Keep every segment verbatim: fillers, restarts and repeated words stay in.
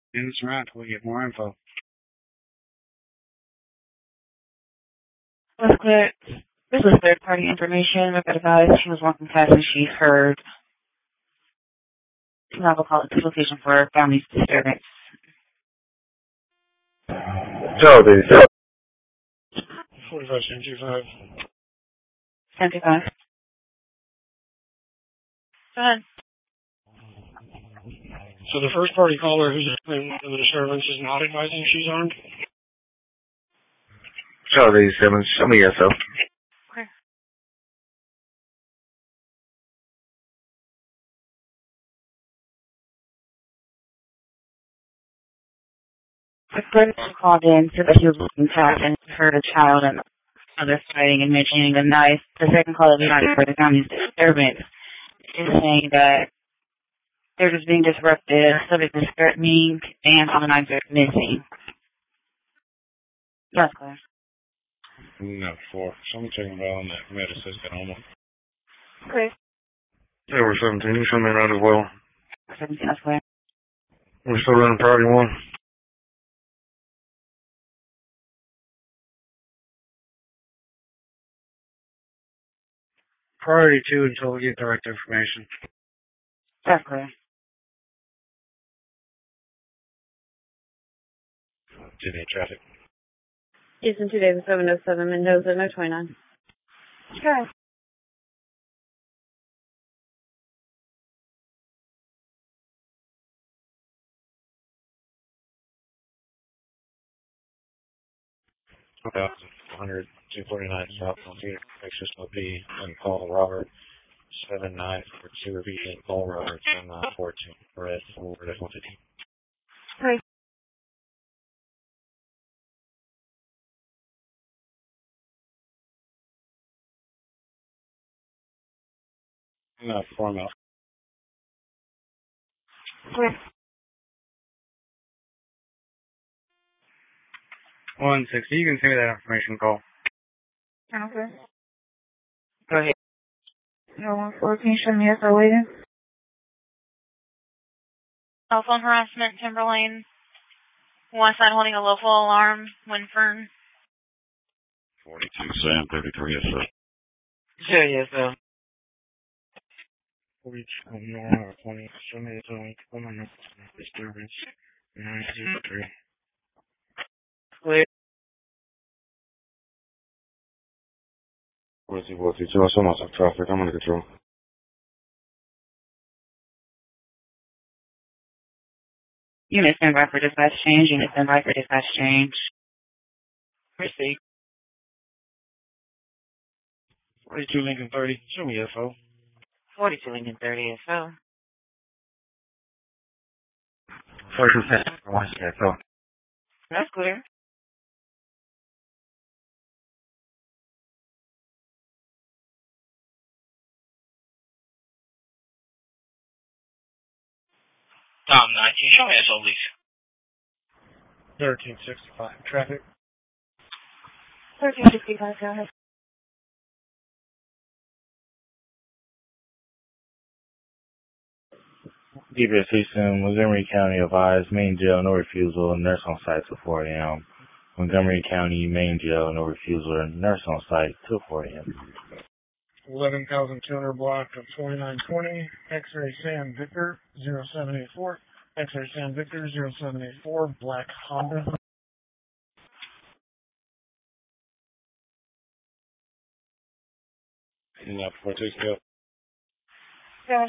Use around till we get more info. Let's clear. This is third-party information. We've got a guy. She was walking past and she heard Bravo call at this location for family disturbance. Joe, dude. forty-five, seventy-five. seventy-five. Go ahead. So the first party caller who's in the disturbance is not advising she's armed? Joe, eighty-seven. Show me yourself. Okay. The first called in said that he was walking past and heard a child and others fighting and mentioning a knife. The second caller was not for the family's disturbance is saying that they're just being disruptive, subject is threatening, and all the knives are missing. That's clear. No, four. Someone checking about on that medicine at home. Okay. Yeah, we're seventeen. You send me around as well. seventeen, that's clear. We're still running priority one. Priority two until we get direct information. That's clear. Today traffic. Jason, two Davis, seven oh seven, Mendoza, no twenty-nine. Sure. one thousand four hundred, two forty-nine South Computer, Texas O P, and call Robert seven nine four two, repeat, call Robert seven nine four two, red, forward at one fifty. Okay. No, four mil. Okay. one sixty, you can send me that information call. Okay. Go ahead. No one fourteen, show me if I waiting. Cell phone harassment, Timberlane. Westside holding a local alarm, Winfern. forty-two, Sam, thirty-three, yes, sir. Sure, yes, sir. forty-two, no, twenty, show me the zone, one hundred, disturbance, nine zero three. Clear. forty-two, forty-two. I saw myself traffic. I'm under control. Unit standby for dispatch change. Unit standby for dispatch change. Receipt. forty-two, Lincoln thirty, show me F O. forty-two Lincoln thirty S O. forty-two, one yeah, so. That's clear. Tom nineteen, show me S O, please. thirteen sixty-five, traffic. thirteen sixty-five, go ahead. D B S Houston, Montgomery County advised main jail, no refusal, nurse on site till four a.m. Montgomery County main jail, no refusal, nurse on site till four a.m. eleven thousand two hundred block of twenty-nine twenty, X-ray Sam Victor, zero seven eight four, X-ray Sam Victor, zero seven eight four, black Honda. No, four two scale. Yeah.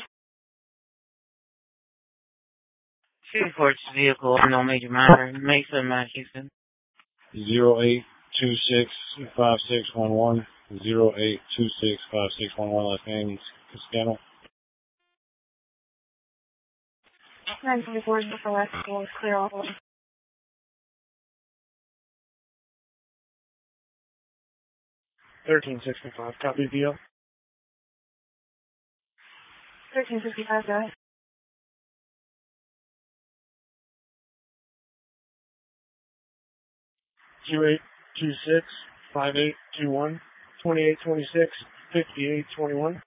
Two reports vehicle, no major minor. Mesa, Houston. Zero eight two six five six one one, zero eight two six five six one one, last name Cascano. nine twenty-four, the last call is clear all the way. thirteen sixty-five, copy V O. thirteen fifty-five, go ahead. two eight two six five eight two one, twenty-eight twenty-six, fifty-eight twenty-one.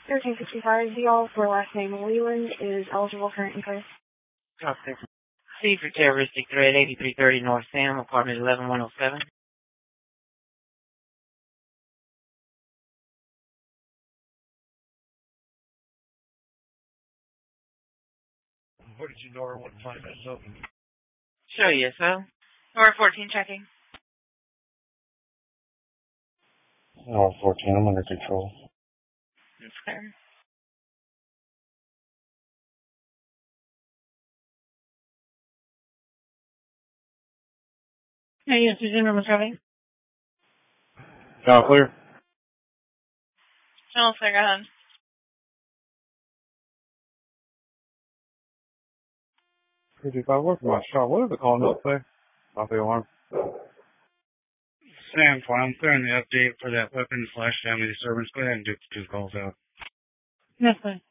thirteen sixty-five, the all for last name Leland is eligible for inquiry. C for terroristic threat, eighty-three thirty North Sam, apartment eleven one oh seven. What did you know or what find that's open? Show you, so. Nora fourteen checking. Oh, fourteen, I'm under control. It's clear. Hey, yes, is in having? All clear? Channel clear, go ahead. fifty-five, what's my shot? What is it calling up there? Off the alarm. Sam, I'm clearing the update for that weapon slash family disturbance. Go ahead and do two calls out. Yes, sir.